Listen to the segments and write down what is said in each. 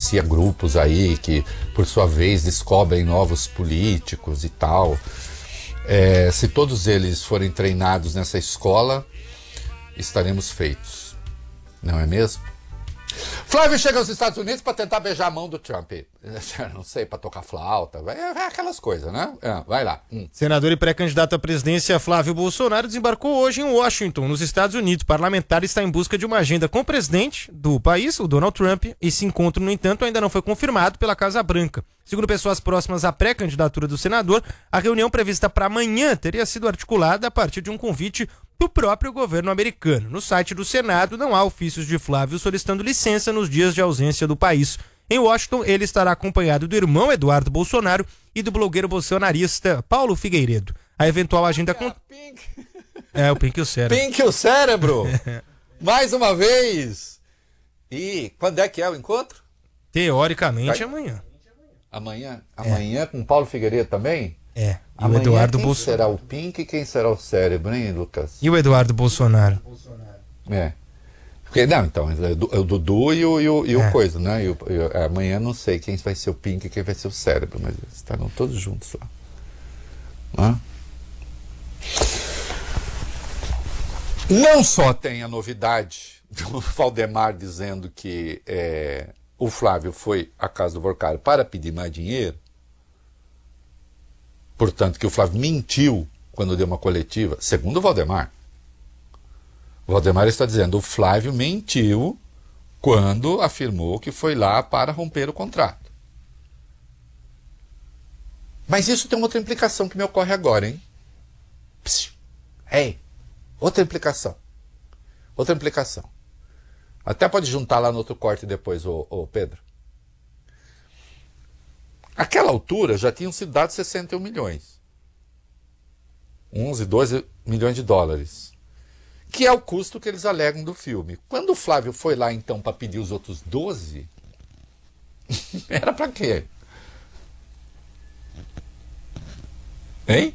inicia grupos aí que, por sua vez, descobrem novos políticos e tal. Se todos eles forem treinados nessa escola, estaremos feitos. Não é mesmo? Flávio chega aos Estados Unidos para tentar beijar a mão do Trump. Não sei, para tocar flauta. Vai aquelas coisas, né? Vai lá. Senador e pré-candidato à presidência Flávio Bolsonaro desembarcou hoje em Washington, nos Estados Unidos. O parlamentar está em busca de uma agenda com o presidente do país, o Donald Trump. Esse encontro, no entanto, ainda não foi confirmado pela Casa Branca. Segundo pessoas próximas à pré-candidatura do senador, a reunião prevista para amanhã teria sido articulada a partir de um convite do próprio governo americano. No site do Senado não há ofícios de Flávio solicitando licença nos dias de ausência do país. Em Washington, ele estará acompanhado do irmão Eduardo Bolsonaro e do blogueiro bolsonarista Paulo Figueiredo. A eventual agenda... o Pink e o Cérebro. Pink e o Cérebro! Mais uma vez! E quando é que é o encontro? Teoricamente, amanhã. Amanhã? Amanhã com Paulo Figueiredo também? E amanhã, o Eduardo quem Bolsonaro. será o Pink e quem será o Cérebro, hein, Lucas? E o Eduardo Bolsonaro. Porque, não, então, o Dudu e o coisa, né? Amanhã não sei quem vai ser o Pink e quem vai ser o Cérebro, mas eles estarão todos juntos lá. Não só tem a novidade do Valdemar dizendo que o Flávio foi à casa do Vorcari para pedir mais dinheiro, portanto que o Flávio mentiu quando deu uma coletiva, segundo o Valdemar. O Valdemar está dizendo, o Flávio mentiu quando afirmou que foi lá para romper o contrato. Mas isso tem uma outra implicação que me ocorre agora, hein? Outra implicação. Outra implicação. Até pode juntar lá no outro corte depois, ô Pedro. Aquela altura já tinham sido dados 61 milhões. 11, 12 milhões de dólares. Que é o custo que eles alegam do filme. Quando o Flávio foi lá, então, para pedir os outros 12, era para quê? Hein?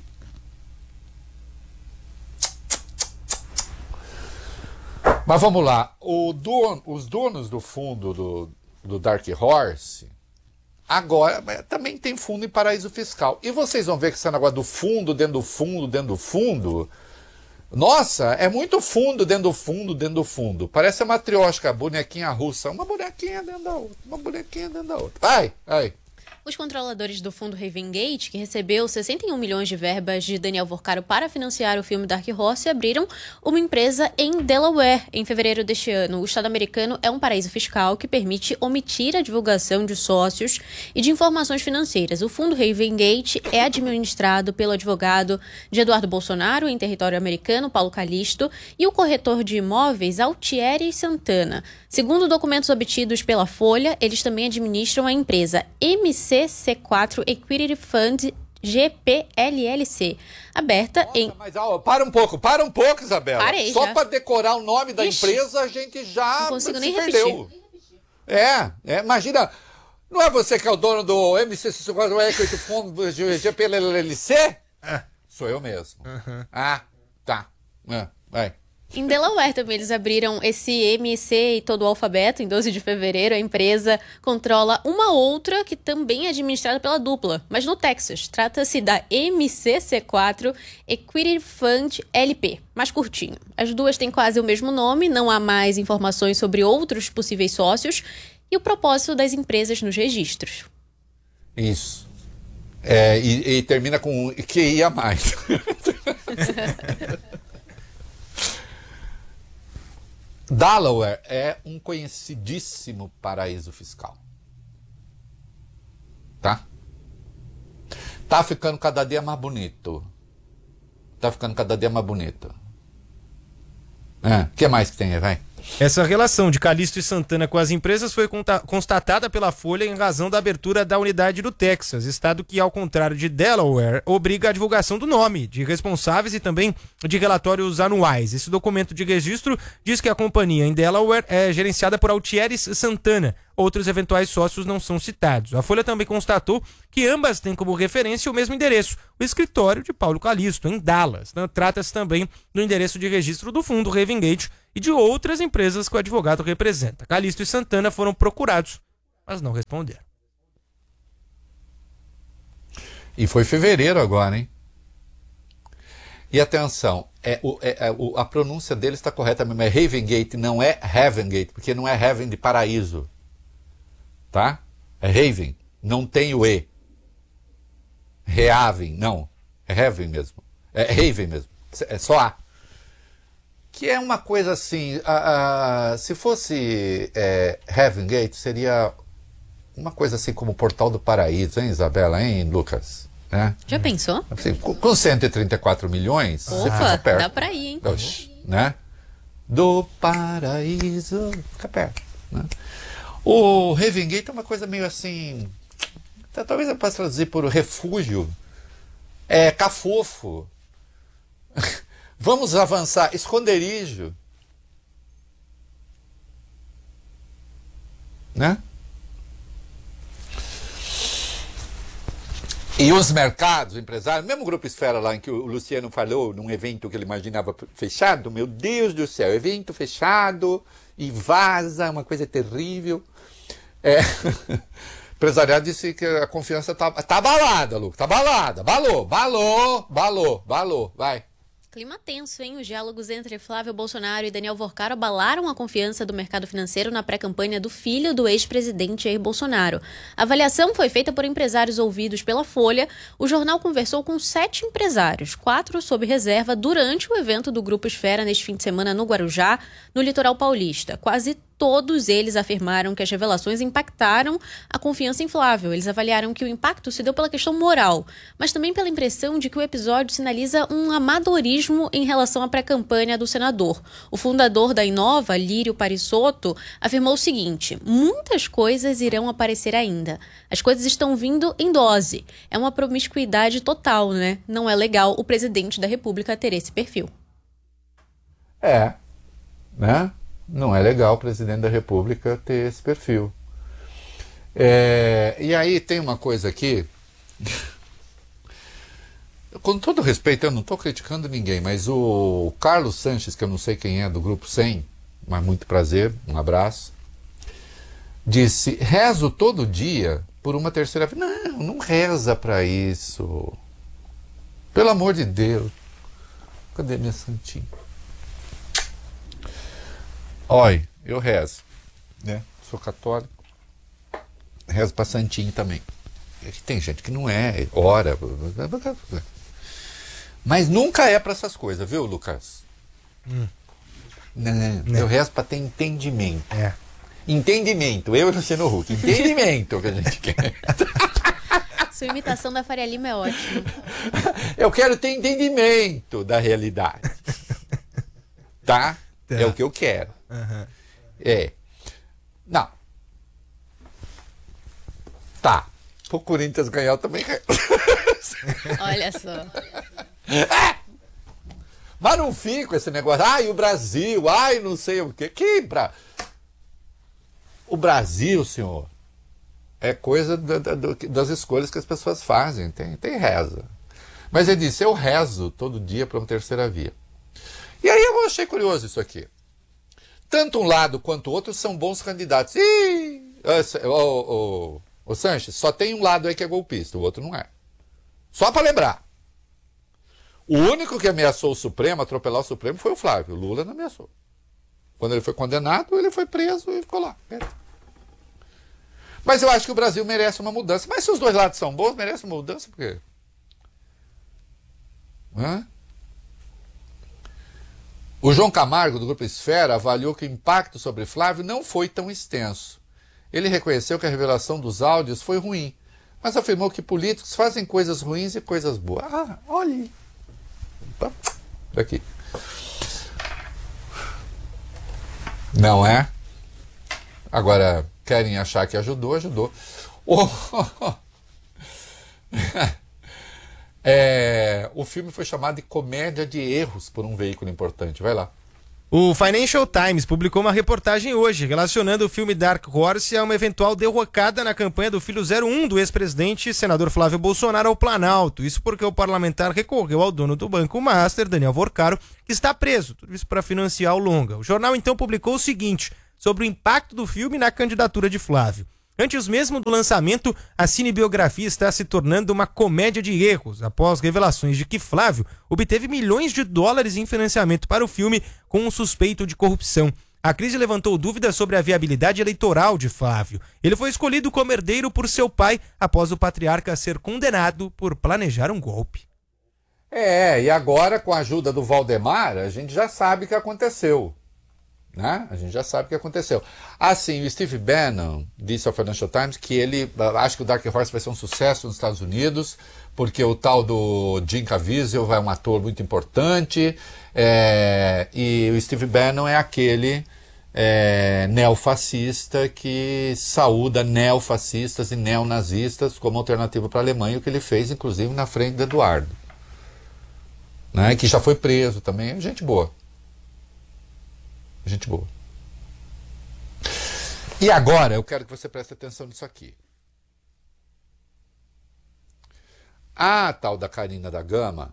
Mas vamos lá. Os donos do fundo do Dark Horse agora também tem fundo em paraíso fiscal. E vocês vão ver que esse negócio do fundo, dentro do fundo, dentro do fundo... Nossa, é muito fundo dentro do fundo, dentro do fundo. Parece a matrioshka, a bonequinha russa. Uma bonequinha dentro da outra, uma bonequinha dentro da outra. Vai. Os controladores do fundo Ravengate, que recebeu 61 milhões de verbas de Daniel Vorcari para financiar o filme Dark Horse, abriram uma empresa em Delaware em fevereiro deste ano. O estado americano é um paraíso fiscal que permite omitir a divulgação de sócios e de informações financeiras. O fundo Ravengate é administrado pelo advogado de Eduardo Bolsonaro em território americano, Paulo Calixto, e o corretor de imóveis Altieri Santana. Segundo documentos obtidos pela Folha, eles também administram a empresa MCC4 Equity Fund GPLLC, aberta em... Mas para um pouco, Isabela. Parei Só já. para decorar o nome da empresa, a gente já não consigo se nem perdeu. Imagina, não é você que é o dono do MCC4 Equity Fund GPLLC? Sou eu mesmo. Tá. Vai. Em Delaware também eles abriram esse MC e todo o alfabeto em 12 de fevereiro. A empresa controla uma outra que também é administrada pela dupla, mas no Texas. Trata-se da MCC4 Equity Fund LP, mais curtinho. As duas têm quase o mesmo nome, não há mais informações sobre outros possíveis sócios e o propósito das empresas nos registros. Isso. E termina com que ia mais. Delaware é um conhecidíssimo paraíso fiscal. Tá ficando cada dia mais bonito. O que mais que tem aí, vai? Essa relação de Calixto e Santana com as empresas foi constatada pela Folha em razão da abertura da unidade do Texas, estado que, ao contrário de Delaware, obriga a divulgação do nome de responsáveis e também de relatórios anuais. Esse documento de registro diz que a companhia em Delaware é gerenciada por Altieri Santana. Outros eventuais sócios não são citados. A Folha também constatou que ambas têm como referência o mesmo endereço, o escritório de Paulo Calixto, em Dallas. Trata-se também do endereço de registro do fundo Ravengate e de outras empresas que o advogado representa. Calixto e Santana foram procurados mas não responderam. E foi fevereiro agora, hein? E atenção, a pronúncia dele está correta mesmo, é Ravengate, não é Heavengate, porque não é Heaven de paraíso. Tá? É Raven, não tem o E. Reaven, não. É Heaven mesmo. É Raven mesmo. É só A. Que é uma coisa assim, se fosse Heavengate, seria uma coisa assim como o Portal do Paraíso, hein, Isabela, hein, Lucas? Né? Já pensou? Assim, com 134 milhões, você Opa, fica perto. dá pra ir, hein? Oxi, né? Do paraíso, fica perto. Né? O Ravengate é uma coisa meio assim, talvez eu possa traduzir por refúgio, cafofo. Vamos avançar, esconderijo. Né? E os mercados, empresários, mesmo o Grupo Esfera lá em que o Luciano falou, num evento que ele imaginava fechado, meu Deus do céu, evento fechado e vaza, uma coisa terrível. O empresariado disse que a confiança tá abalada, Lu, tá abalada, balou, vai. Clima tenso, hein? Os diálogos entre Flávio Bolsonaro e Daniel Workar abalaram a confiança do mercado financeiro na pré-campanha do filho do ex-presidente Jair Bolsonaro. A avaliação foi feita por empresários ouvidos pela Folha. O jornal conversou com 7 empresários, 4 sob reserva, durante o evento do Grupo Esfera neste fim de semana no Guarujá, no litoral paulista. Quase todos eles afirmaram que as revelações impactaram a confiança em Flávio. Eles avaliaram que o impacto se deu pela questão moral, mas também pela impressão de que o episódio sinaliza um amadorismo em relação à pré-campanha do senador. O fundador da Inova, Lírio Parisotto, afirmou o seguinte: muitas coisas irão aparecer ainda. As coisas estão vindo em dose. É uma promiscuidade total, né? Não é legal o presidente da República ter esse perfil. Né? Não é legal o presidente da República ter esse perfil. E aí tem uma coisa aqui, com todo respeito, eu não estou criticando ninguém, mas o Carlos Sanches, que eu não sei quem é, do Grupo 100, mas muito prazer, um abraço, disse: rezo todo dia por uma terceira via. Não reza para isso. Pelo amor de Deus. Cadê minha santinha? Olha, eu rezo, né? Sou católico, rezo para santinho também. Tem gente que não ora, mas nunca é para essas coisas, viu, Lucas? Não. Eu rezo para ter entendimento. Entendimento, eu e Luciano Huck, entendimento que a gente quer. Sua imitação da Faria Lima é ótima. Eu quero ter entendimento da realidade. Tá? É o que eu quero. Não. Tá. Pro Corinthians ganhar eu também quero. Olha só. Mas não fico esse negócio. Ai, o Brasil. Ai, não sei o quê. O Brasil, senhor, é coisa das escolhas que as pessoas fazem. Tem reza. Mas ele disse: eu rezo todo dia para uma terceira via. E aí eu achei curioso isso aqui. Tanto um lado quanto o outro são bons candidatos. O Sanches, só tem um lado aí que é golpista, o outro não é. Só para lembrar. O único que ameaçou o Supremo, atropelar o Supremo, foi o Flávio. O Lula não ameaçou. Quando ele foi condenado, ele foi preso e ficou lá. Mas eu acho que o Brasil merece uma mudança. Mas se os dois lados são bons, merece uma mudança, por quê? O João Camargo, do Grupo Esfera, avaliou que o impacto sobre Flávio não foi tão extenso. Ele reconheceu que a revelação dos áudios foi ruim, mas afirmou que políticos fazem coisas ruins e coisas boas. Olha. Daqui. Não é? Agora, querem achar que ajudou. O filme foi chamado de comédia de erros por um veículo importante. Vai lá. O Financial Times publicou uma reportagem hoje relacionando o filme Dark Horse a uma eventual derrocada na campanha do filho 01 do ex-presidente senador Flávio Bolsonaro ao Planalto. Isso porque o parlamentar recorreu ao dono do Banco Master, Daniel Workar, que está preso. Tudo isso para financiar o longa. O jornal então publicou o seguinte sobre o impacto do filme na candidatura de Flávio. Antes mesmo do lançamento, a cinebiografia está se tornando uma comédia de erros, após revelações de que Flávio obteve milhões de dólares em financiamento para o filme com um suspeito de corrupção. A crise levantou dúvidas sobre a viabilidade eleitoral de Flávio. Ele foi escolhido como herdeiro por seu pai após o patriarca ser condenado por planejar um golpe. E agora, com a ajuda do Valdemar, a gente já sabe o que aconteceu. Né? A gente já sabe o que aconteceu. Assim, o Steve Bannon disse ao Financial Times que ele acha que o Dark Horse vai ser um sucesso nos Estados Unidos, porque o tal do Jim Caviezel é um ator muito importante, e o Steve Bannon é aquele neofascista que saúda neofascistas e neonazistas como alternativa para a Alemanha, o que ele fez, inclusive, na frente do Eduardo. Né? Que já foi preso também. Gente boa. Gente boa. E agora eu quero que você preste atenção nisso aqui. A tal da Carina da Gama,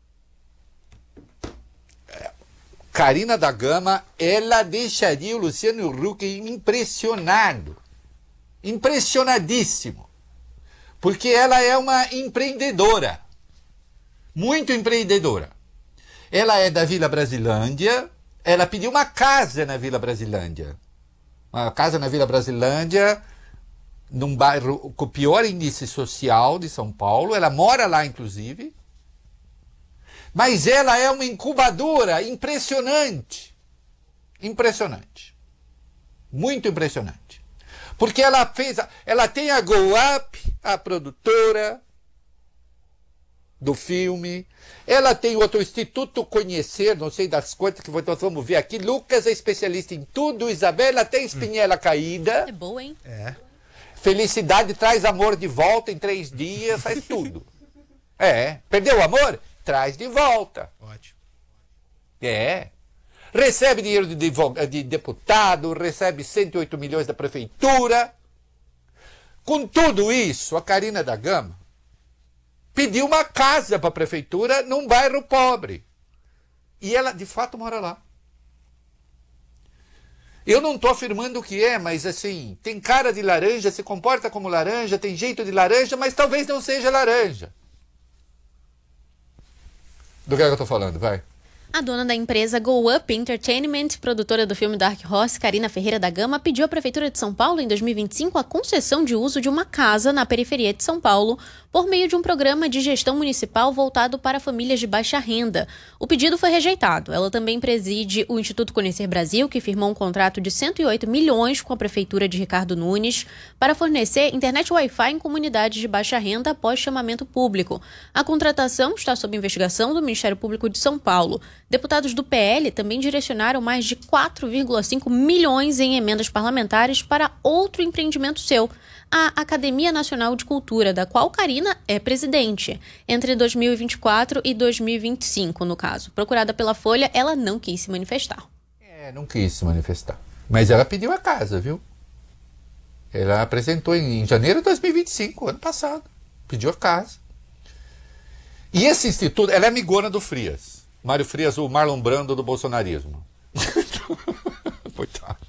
ela deixaria o Luciano Huck impressionado. Impressionadíssimo. Porque ela é uma empreendedora. Muito empreendedora. Ela é da Vila Brasilândia. Ela pediu uma casa na Vila Brasilândia. Uma casa na Vila Brasilândia, num bairro com o pior índice social de São Paulo. Ela mora lá, inclusive. Mas ela é uma incubadora impressionante. Impressionante. Muito impressionante. Porque ela tem a Go Up, a produtora do filme. Ela tem outro Instituto Conhecer, não sei das quantas que nós vamos ver aqui. Lucas é especialista em tudo. Isabela tem espinhela caída. É boa, hein? Felicidade traz amor de volta em 3 dias, faz tudo. Perdeu o amor? Traz de volta. Ótimo. Recebe dinheiro de deputado, recebe 108 milhões da prefeitura. Com tudo isso, a Carina da Gama pediu uma casa para a prefeitura num bairro pobre. E ela, de fato, mora lá. Eu não estou afirmando o que é, mas assim, tem cara de laranja, se comporta como laranja, tem jeito de laranja, mas talvez não seja laranja. Do que eu estou falando? Vai. A dona da empresa Go Up Entertainment, produtora do filme Dark Horse, Carina Ferreira da Gama, pediu à Prefeitura de São Paulo, em 2025, a concessão de uso de uma casa na periferia de São Paulo, por meio de um programa de gestão municipal voltado para famílias de baixa renda. O pedido foi rejeitado. Ela também preside o Instituto Conhecer Brasil, que firmou um contrato de 108 milhões com a Prefeitura de Ricardo Nunes para fornecer internet Wi-Fi em comunidades de baixa renda após chamamento público. A contratação está sob investigação do Ministério Público de São Paulo. Deputados do PL também direcionaram mais de 4,5 milhões em emendas parlamentares para outro empreendimento seu, a Academia Nacional de Cultura, da qual Carina é presidente. Entre 2024 e 2025, no caso. Procurada pela Folha, ela não quis se manifestar. Não quis se manifestar. Mas ela pediu a casa, viu? Ela apresentou em janeiro de 2025, ano passado. Pediu a casa. E esse instituto, ela é amigona do Frias. Mário Frias, o Marlon Brando do bolsonarismo. Coitado.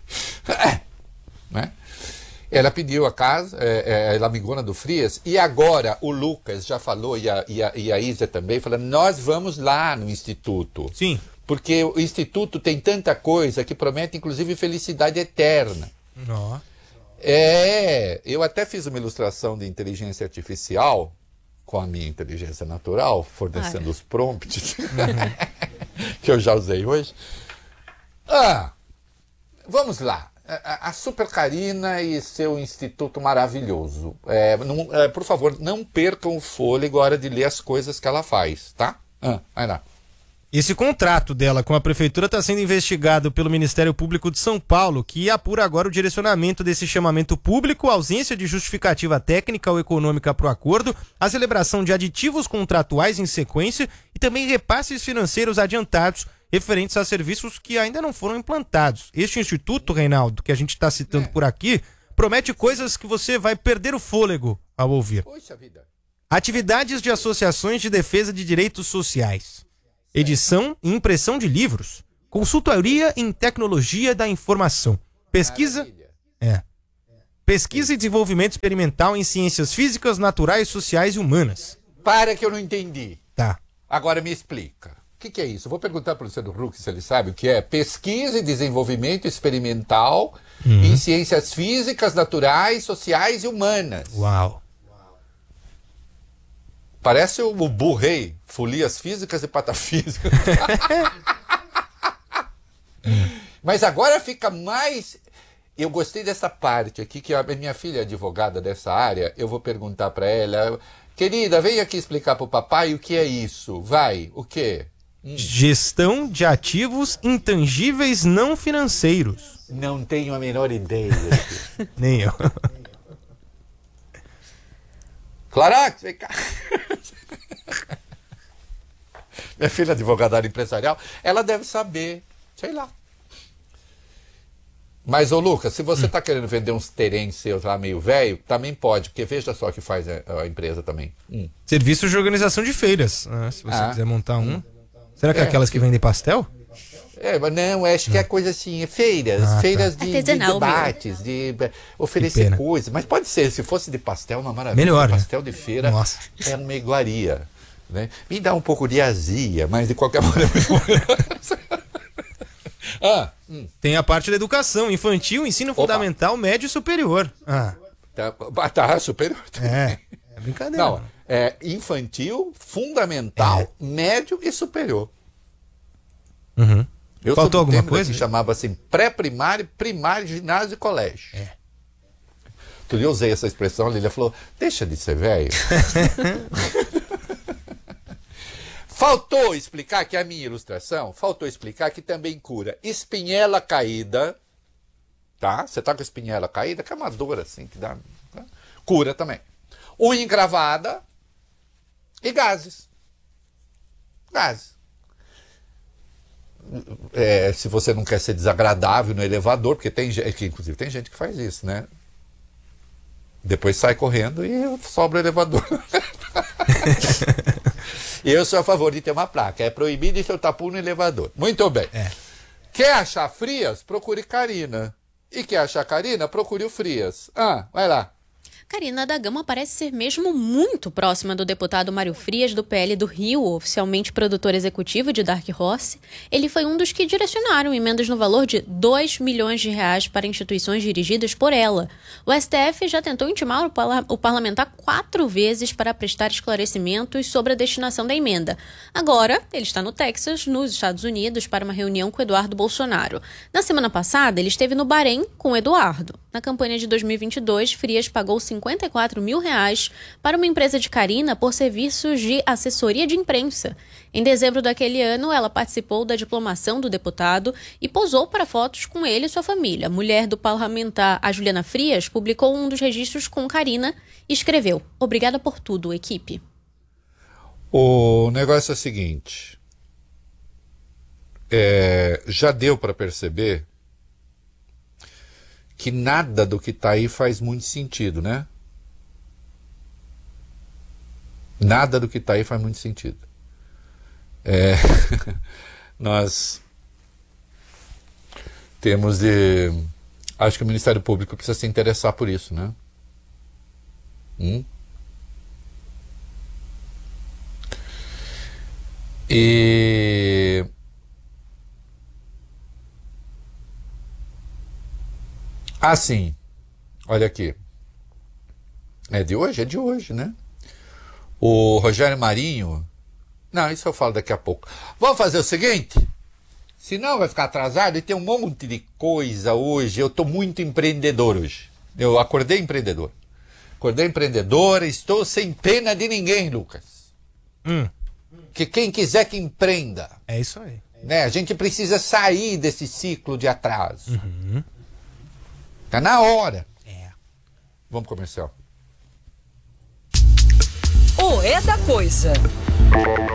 Né? Ela pediu a casa, ela é amigona do Frias, e agora o Lucas já falou, e a Isa também, falando, nós vamos lá no Instituto. Sim. Porque o Instituto tem tanta coisa que promete, inclusive, felicidade eterna. Ó. Eu até fiz uma ilustração de inteligência artificial, com a minha inteligência natural, fornecendo os prompts que eu já usei hoje. Vamos lá. A Super Carina e seu instituto maravilhoso. Por favor, não percam o fôlego na hora de ler as coisas que ela faz, tá? Vai lá. Esse contrato dela com a prefeitura está sendo investigado pelo Ministério Público de São Paulo, que apura agora o direcionamento desse chamamento público, ausência de justificativa técnica ou econômica para o acordo, a celebração de aditivos contratuais em sequência e também repasses financeiros adiantados referentes a serviços que ainda não foram implantados. Este instituto, Reinaldo, que a gente está citando por aqui, promete coisas que você vai perder o fôlego ao ouvir. Poxa vida. Atividades de associações de defesa de direitos sociais. Edição e impressão de livros. Consultoria em tecnologia da informação. Pesquisa Pesquisa e desenvolvimento experimental em ciências físicas, naturais, sociais e humanas. Para que eu não entendi. Tá. Agora me explica. O que é isso? Eu vou perguntar para o Luciano Huck se ele sabe o que é pesquisa e desenvolvimento experimental em ciências físicas, naturais, sociais e humanas. Uau. Parece o Burrei, folias físicas e patafísicas. Mas agora fica mais... Eu gostei dessa parte aqui, que a minha filha é advogada dessa área, eu vou perguntar para ela... Querida, vem aqui explicar pro papai o que é isso. Vai, o quê? Gestão de ativos intangíveis não financeiros. Não tenho a menor ideia. Nem eu. Clarax, vem cá. Minha filha é advogada área empresarial, ela deve saber, sei lá. Mas, ô Lucas, se você está querendo vender uns terrenos seus lá meio velho, também pode, porque veja só o que faz a empresa também. Serviços de organização de feiras, né? Se você quiser montar um. Será que é aquelas que vendem pastel? Mas não, acho que é coisa assim, feiras de debates, de oferecer coisas. Mas pode ser, se fosse de pastel, uma maravilha. Melhor, pastel de feira é uma iguaria. Né? Me dá um pouco de azia, mas de qualquer maneira... Tem a parte da educação infantil, ensino fundamental, médio e superior. Tá, superior. É brincadeira. Não, é infantil, fundamental, médio e superior. Faltou alguma coisa? Que chamava assim pré-primário, primário, ginásio e colégio. Outro dia eu usei essa expressão, a Lília falou, deixa de ser velho. Faltou explicar que a minha ilustração, faltou explicar que também cura espinhela caída, tá? Você tá com espinhela caída, que é uma dor assim, que dá... Né? Cura também. Unha encravada e gases. Gases. Se você não quer ser desagradável no elevador, porque tem gente, inclusive tem gente que faz isso, né? Depois sai correndo e sobra o elevador. Eu sou a favor de ter uma placa. É proibido enfiar o tapu no elevador. Muito bem. Quer achar Frias? Procure Karina. E quer achar Karina? Procure o Frias. Vai lá. Karina da Gama parece ser mesmo muito próxima do deputado Mário Frias, do PL do Rio, oficialmente produtor executivo de Dark Horse. Ele foi um dos que direcionaram emendas no valor de R$2 milhões para instituições dirigidas por ela. O STF já tentou intimar o parlamentar 4 vezes para prestar esclarecimentos sobre a destinação da emenda. Agora, ele está no Texas, nos Estados Unidos, para uma reunião com Eduardo Bolsonaro. Na semana passada, ele esteve no Bahrein com Eduardo. Na campanha de 2022, Frias pagou R$54 mil para uma empresa de Karina por serviços de assessoria de imprensa. Em dezembro daquele ano, ela participou da diplomação do deputado e posou para fotos com ele e sua família. A mulher do parlamentar, a Juliana Frias, publicou um dos registros com Karina e escreveu: "Obrigada por tudo, equipe." O negócio é o seguinte, já deu para perceber que nada do que está aí faz muito sentido, né? Nada do que está aí faz muito sentido. Nós temos de... Acho que o Ministério Público precisa se interessar por isso, né? E... Assim, olha aqui. É de hoje, né? O Rogério Marinho... Não, isso eu falo daqui a pouco. Vamos fazer o seguinte? Senão vai ficar atrasado e tem um monte de coisa hoje. Eu estou muito empreendedor hoje. Eu acordei empreendedor. Estou sem pena de ninguém, Lucas. Que quem quiser que empreenda. É isso aí. Né? A gente precisa sair desse ciclo de atraso. Tá na hora. Vamos comercial. O É da Coisa.